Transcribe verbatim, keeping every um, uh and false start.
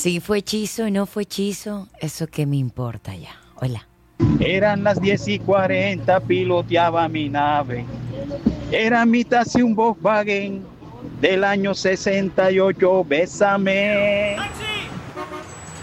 Si fue hechizo y no fue hechizo, eso qué me importa ya. Hola. Eran las diez y cuarenta, piloteaba mi nave. Era mi taxi un Volkswagen del año sesenta y ocho, bésame.